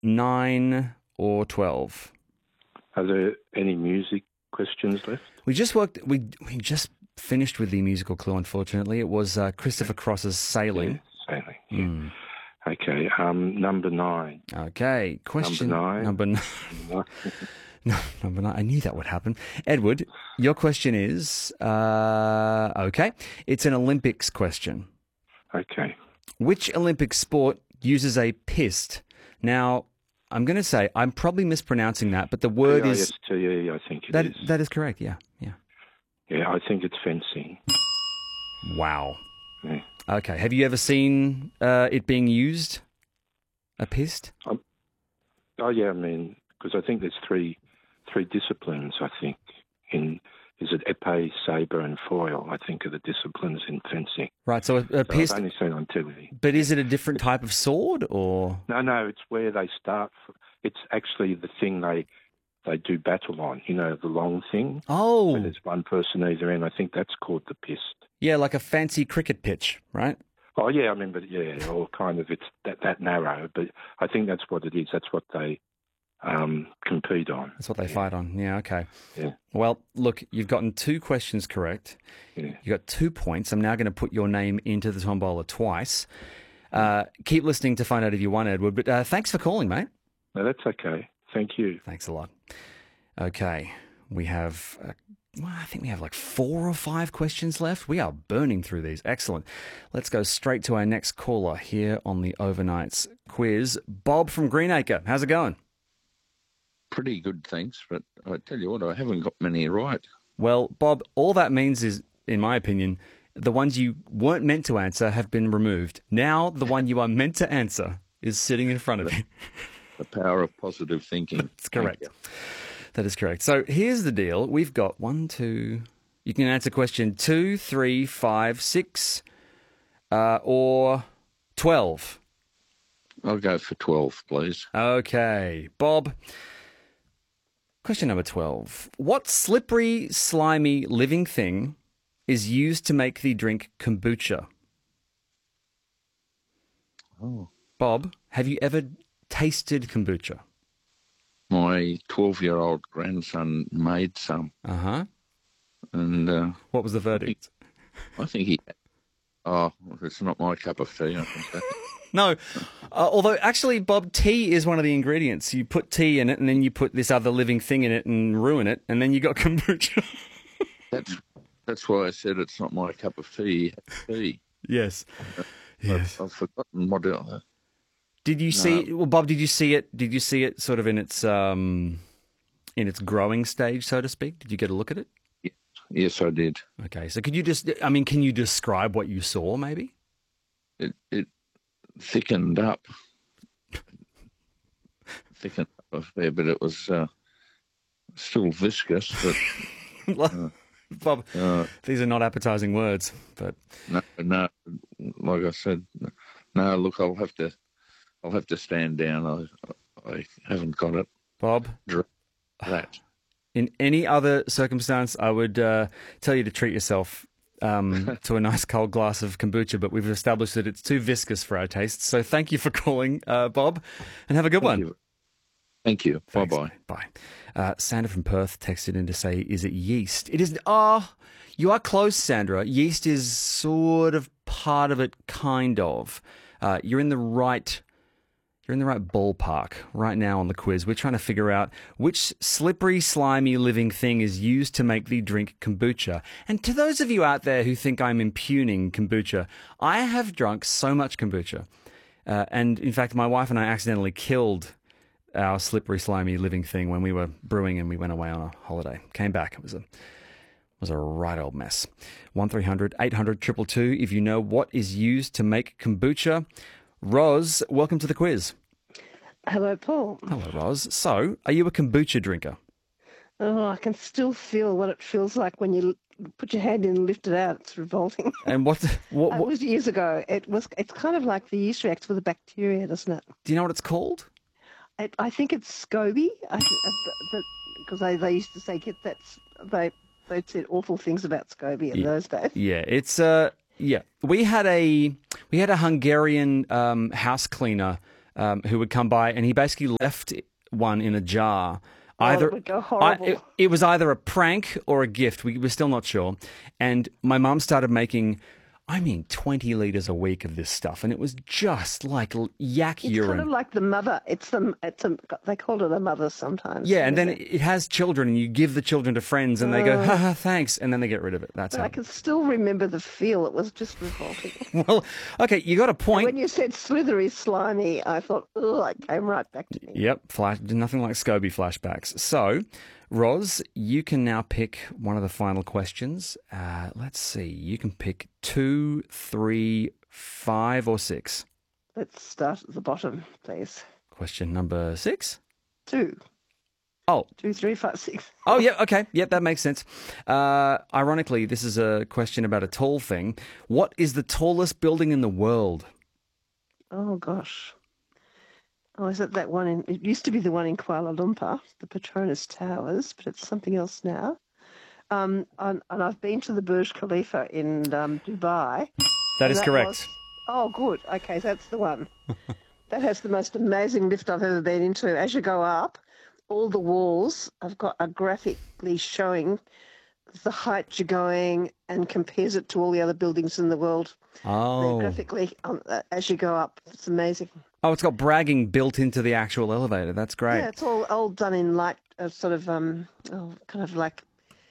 9, or 12? Are there any music questions left? We just finished with the musical clue, unfortunately. It was Christopher Cross's Sailing. Yeah, Sailing, yeah. Okay, number 9. Okay, question Number 9. No, number 9. I knew that would happen. Edward, your question is, okay, it's an Olympics question. Okay. Which Olympic sport uses a pist? Now, I'm going to say, I'm probably mispronouncing that, but the word is... PISTE, I think it is. That is correct, yeah. Yeah, I think it's fencing. Wow. Yeah. Okay, have you ever seen it being used, a pist? Oh, yeah, I mean, because I think there's three disciplines, I think, is it épée, sabre and foil, I think, are the disciplines in fencing. Right, so a pist... I've only seen on TV. But is it a different type of sword, or...? No, it's where they start. It's actually the thing they do battle on, the long thing. Oh. Where there's one person either end. I think that's called the pist. Yeah, like a fancy cricket pitch, right? Oh, yeah, I mean, but yeah, or kind of it's that narrow. But I think that's what it is. That's what they compete on. That's what they fight on. Yeah, okay. Yeah. Well, look, you've gotten 2 questions correct. Yeah. You got 2 points. I'm now going to put your name into the tombola twice. Keep listening to find out if you won, Edward. But thanks for calling, mate. No, that's okay. Thank you. Thanks a lot. Okay, we have... I think we have like 4 or 5 questions left. We are burning through these. Excellent. Let's go straight to our next caller here on the Overnights quiz. Bob from Greenacre. How's it going? Pretty good, thanks. But I tell you what, I haven't got many right. Well, Bob, all that means is, in my opinion, the ones you weren't meant to answer have been removed. Now the one you are meant to answer is sitting in front of you. The power of positive thinking. That's correct. That is correct. So here's the deal. We've got 1, 2... You can answer question 2, 3, 5, 6, or 12. I'll go for 12, please. Okay. Bob, question number 12. What slippery, slimy, living thing is used to make the drink kombucha? Oh. Bob, have you ever tasted kombucha? My 12-year-old grandson made some. Uh-huh. And... what was the verdict? I think he... Oh, it's not my cup of tea, I think that. No. Although, actually, Bob, tea is one of the ingredients. You put tea in it, and then you put this other living thing in it and ruin it, and then you got kombucha. That's why I said it's not my cup of tea. Yes. Yes. I've forgotten what... Did you see? Well, Bob, did you see it? Did you see it sort of in its growing stage, so to speak? Did you get a look at it? Yes, I did. Okay, so could you just? I mean, can you describe what you saw? Maybe it thickened up, a fair bit. It was still viscous, but. Bob, these are not appetizing words, but no. Like I said, no. Look, I'll have to stand down. I haven't got it. Bob, that. In any other circumstance, I would tell you to treat yourself to a nice cold glass of kombucha, but we've established that it's too viscous for our tastes. So thank you for calling, Bob, and have a good one. Thank you. Thanks. Bye-bye. Bye. Sandra from Perth texted in to say, is it yeast? It is. You are close, Sandra. Yeast is sort of part of it, kind of. You're in the right ballpark right now on the quiz. We're trying to figure out which slippery, slimy living thing is used to make the drink kombucha. And to those of you out there who think I'm impugning kombucha, I have drunk so much kombucha. And in fact, my wife and I accidentally killed our slippery, slimy living thing when we were brewing and we went away on a holiday. Came back. It was a right old mess. 1300 800 222 if you know what is used to make kombucha. Roz, welcome to the quiz. Hello, Paul. Hello, Roz. So, are you a kombucha drinker? Oh, I can still feel what it feels like when you put your hand in and lift it out. It's revolting. And what It was years ago. It's kind of like the yeast reacts with the bacteria, doesn't it? Do you know what it's called? I think it's SCOBY. Because they used to say they said awful things about SCOBY in those days. Yeah, it's We had a Hungarian house cleaner who would come by, and he basically left one in a jar. It would go horrible. It was either a prank or a gift. We're still not sure. And my mum started making, 20 litres a week of this stuff, and it was just like yak It's urine. kind of like the mother. They call it a mother sometimes. Yeah, and then it has children, and you give the children to friends, and they go, ha, thanks, and then they get rid of it. That's But I how. can still remember the feel. It was just revolting. Well, okay, you got a point. When you said slithery, slimy, I thought, it came right back to me. Yep, nothing like SCOBY flashbacks. So, Roz, you can now pick one of the final questions. Let's see. You can pick 2, 3, 5, or 6. Let's start at the bottom, please. Question number 6. 2. Oh. 2, 3, 5, 6. Oh, yeah, okay. Yep, that makes sense. Ironically, this is a question about a tall thing. What is the tallest building in the world? Oh, gosh. Oh, is it that one it used to be the one in Kuala Lumpur, the Petronas Towers, but it's something else now. And I've been to the Burj Khalifa in Dubai. That is correct. Good. Okay, that's the one. That has the most amazing lift I've ever been into. As you go up, all the walls are graphically showing the height you're going and compares it to all the other buildings in the world. Oh. They're graphically, as you go up, it's amazing. Oh, it's got bragging built into the actual elevator. That's great. Yeah, it's all done in light, sort of, kind of like,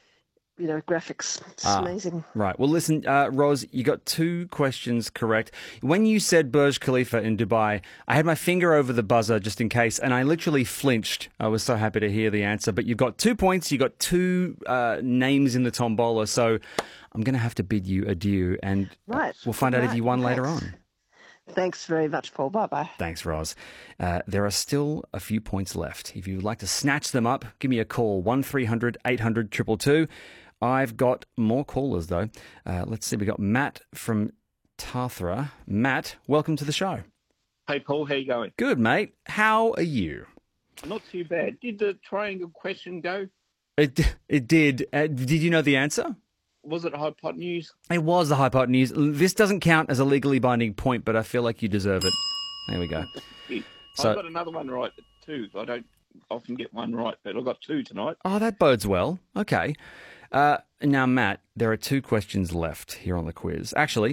graphics. It's amazing. Right. Well, listen, Roz, you got 2 questions correct. When you said Burj Khalifa in Dubai, I had my finger over the buzzer just in case, and I literally flinched. I was so happy to hear the answer. But you've got 2 points. You got 2 names in the tombola, so I'm going to have to bid you adieu, and we'll find out if you won later on. Thanks very much, Paul. Bye-bye. Thanks, Roz. There are still a few points left. If you would like to snatch them up, give me a call, 1300 800 222. I've got more callers, though. Let's see. We got Matt from Tathra. Matt, welcome to the show. Hey, Paul, how you going? Good, mate. How are you? Not too bad. Did the triangle question go? It did. Did you know the answer? Was it hypotenuse? It was the hypotenuse. This doesn't count as a legally binding point, but I feel like you deserve it. There we go. I've got another one right, too. I don't often get one right, but I've got 2 tonight. Oh, that bodes well. Okay. Now, Matt, there are 2 questions left here on the quiz. Actually,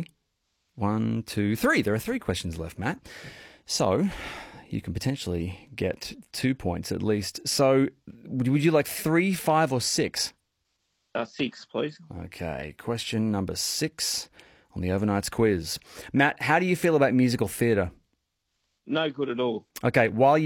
1, 2, 3. There are 3 questions left, Matt. So you can potentially get 2 points at least. So would you like 3, 5, or 6? 6, please. Okay, question number 6 on the Overnight's quiz. Matt, how do you feel about musical theatre? No good at all. Okay, while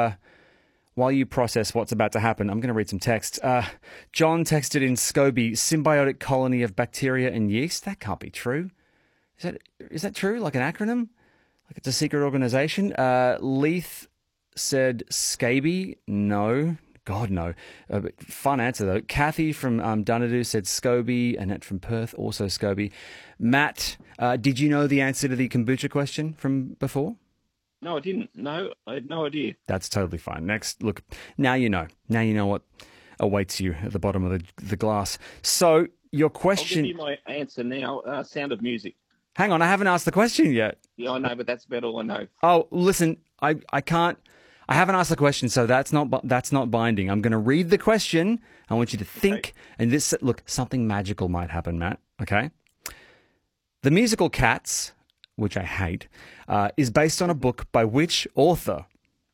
you process what's about to happen, I'm going to read some text. John texted in SCOBY, symbiotic colony of bacteria and yeast. That can't be true. Is that true? Like an acronym? Like it's a secret organization? Leith said scaby. No. God, no. Fun answer, though. Kathy from Dunedoo said SCOBY. Annette from Perth, also SCOBY. Matt, did you know the answer to the kombucha question from before? No, I didn't. No, I had no idea. That's totally fine. Next, look, now you know. Now you know what awaits you at the bottom of the glass. So, your question... I'll give you my answer now. Sound of Music. Hang on, I haven't asked the question yet. Yeah, I know, but that's about all I know. Oh, listen, I can't... I haven't asked the question, so that's not binding. I'm going to read the question. I want you to think, and look, something magical might happen, Matt, okay? The musical Cats, which I hate, is based on a book by which author?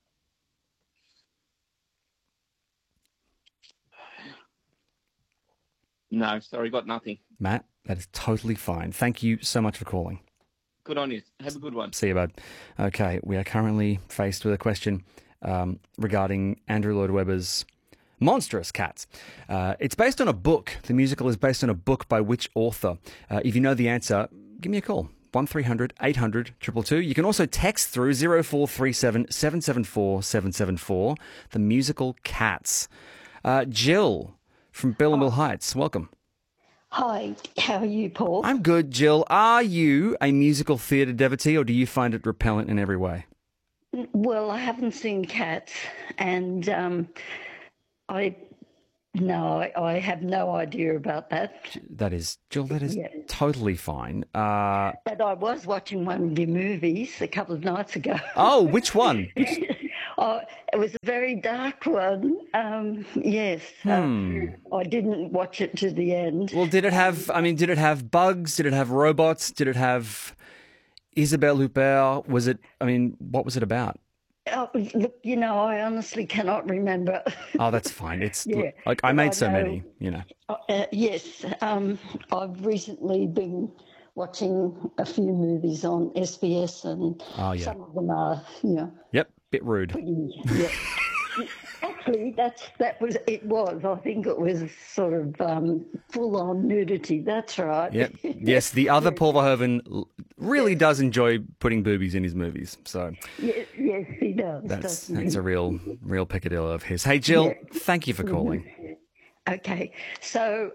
No, sorry, got nothing. Matt, that is totally fine. Thank you so much for calling. Good on you. Have a good one. See you, bud. Okay, we are currently faced with a question regarding Andrew Lloyd Webber's Monstrous Cats. It's based on a book. The musical is based on a book by which author? If you know the answer, give me a call. 1300 800 222. You can also text through 0437 774 774. The musical Cats. Jill from Bellamill Heights, welcome. Hi, how are you, Paul? I'm good, Jill. Are you a musical theatre devotee, or do you find it repellent in every way? Well, I haven't seen Cats, and I No, I have no idea about that. That is, Jill, that is Yeah. totally fine. But I was watching one of your movies a couple of nights ago. Oh, which one? Oh, it was a very dark one. Yes. I didn't watch it to the end. Well, did it have bugs? Did it have robots? Did it have Isabelle Huppert? What was it about? Oh, look, I honestly cannot remember. Oh, that's fine. It's Yeah, like I but made I so know- many, Yes. I've recently been watching a few movies on SBS, and Oh, yeah. some of them are, Yep, bit rude. yeah. Actually, that was it. I think it was sort of full-on nudity. That's right. Yep. Yes, the other Paul Verhoeven really does enjoy putting boobies in his movies. So Yes, he does. that's doesn't he? a real peccadillo of his. Hey, Jill, thank you for calling. Okay. So,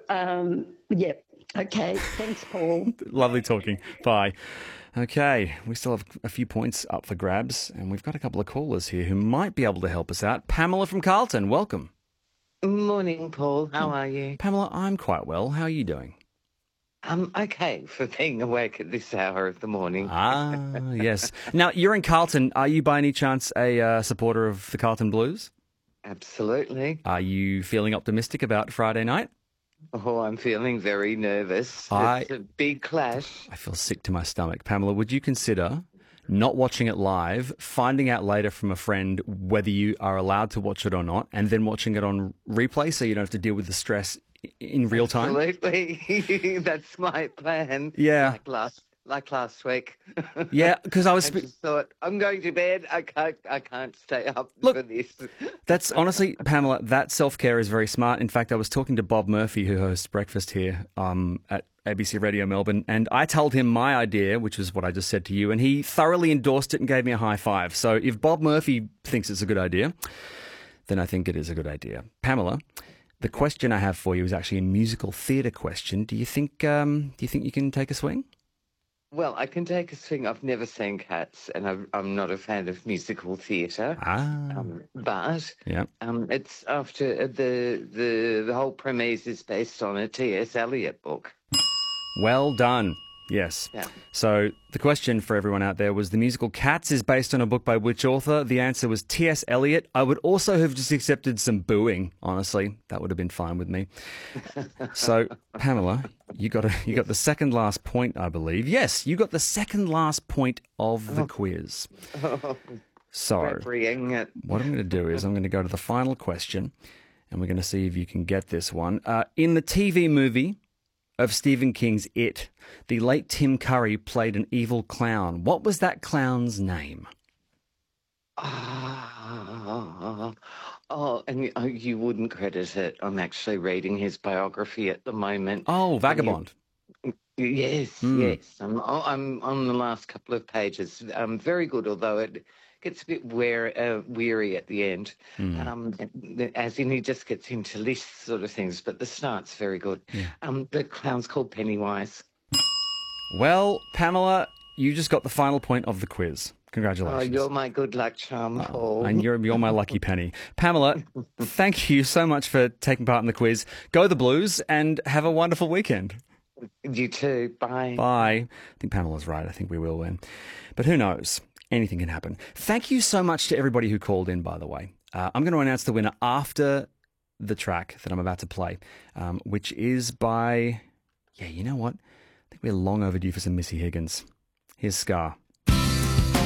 Okay. Thanks, Paul. Lovely talking. Bye. Okay, we still have a few points up for grabs, and we've got a couple of callers here who might be able to help us out. Pamela from Carlton, welcome. Morning, Paul. How are you? Pamela, I'm quite well. How are you doing? I'm okay for being awake at this hour of the morning. Ah, yes. Now, you're in Carlton. Are you by any chance a supporter of the Carlton Blues? Absolutely. Are you feeling optimistic about Friday night? Oh, I'm feeling very nervous. It's a big clash. I feel sick to my stomach. Pamela, would you consider not watching it live, finding out later from a friend whether you are allowed to watch it or not, and then watching it on replay so you don't have to deal with the stress in real time? Absolutely. That's my plan. Yeah. Like last week. Yeah, because I was... I just thought, I'm going to bed. I can't stay up for this. That's honestly, Pamela, that self-care is very smart. In fact, I was talking to Bob Murphy, who hosts Breakfast here at ABC Radio Melbourne, and I told him my idea, which was what I just said to you, and he thoroughly endorsed it and gave me a high five. So if Bob Murphy thinks it's a good idea, then I think it is a good idea. Pamela, the question I have for you is actually a musical theatre question. Do you think you can take a swing? Well, I can take a swing. I've never seen Cats, and I'm not a fan of musical theatre. But Yeah. it's after the whole premise is based on a T.S. Eliot book. Well done. Yes. Yeah. So the question for everyone out there was, the musical Cats is based on a book by which author? The answer was T.S. Eliot. I would also have just accepted some booing, honestly. That would have been fine with me. So, Pamela, you got the second last point, I believe. Yes, you got the second last point of the quiz. So, Refereeing it. what I'm going to do is I'm going to go to the final question, and we're going to see if you can get this one. In the TV movie of Stephen King's It, the late Tim Curry played an evil clown. What was that clown's name? And you wouldn't credit it. I'm actually reading his biography at the moment. Oh, Vagabond. Yes, yes. I'm on the last couple of pages. Very good, although it gets a bit weary at the end. As in, he just gets into lists sort of things, but the start's very good. The clown's called Pennywise. Well, Pamela, you just got the final point of the quiz. Congratulations. Oh, you're my good luck charm, Paul. And you're my lucky penny. Pamela, thank you so much for taking part in the quiz. Go the Blues and have a wonderful weekend. You too. Bye. Bye. I think Pamela's right. I think we will win. But who knows? Anything can happen. Thank you so much to everybody who called in, by the way. I'm going to announce the winner after the track that I'm about to play, which is by... Yeah, you know what? I think we're long overdue for some Missy Higgins. Here's Scar.